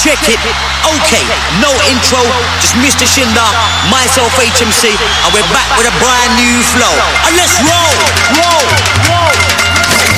Check it, okay, no intro, just Mr. Shinda, myself HMC, and we're back with a brand new flow. And let's roll!